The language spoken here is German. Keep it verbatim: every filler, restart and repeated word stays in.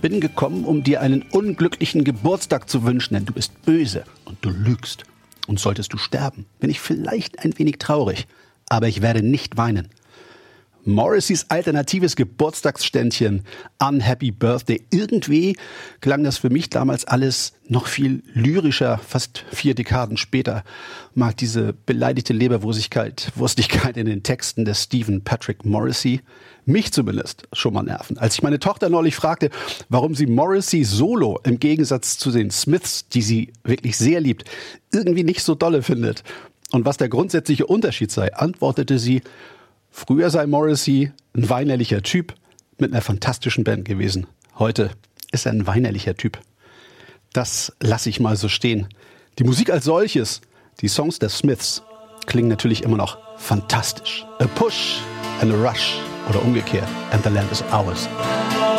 bin gekommen, um dir einen unglücklichen Geburtstag zu wünschen, denn du bist böse und du lügst. Und solltest du sterben, bin ich vielleicht ein wenig traurig, aber ich werde nicht weinen. Morrisseys alternatives Geburtstagsständchen Unhappy Birthday. Irgendwie klang das für mich damals alles noch viel lyrischer, fast vier Dekaden später. Mag diese beleidigte Leberwurstigkeit Wurstigkeit in den Texten des Stephen Patrick Morrissey mich zumindest schon mal nerven. Als ich meine Tochter neulich fragte, warum sie Morrissey solo im Gegensatz zu den Smiths, die sie wirklich sehr liebt, irgendwie nicht so dolle findet und was der grundsätzliche Unterschied sei, antwortete sie: Früher sei Morrissey ein weinerlicher Typ mit einer fantastischen Band gewesen. Heute ist er ein weinerlicher Typ. Das lasse ich mal so stehen. Die Musik als solches, die Songs der Smiths, klingen natürlich immer noch fantastisch. A push and a rush oder umgekehrt. And the land is ours.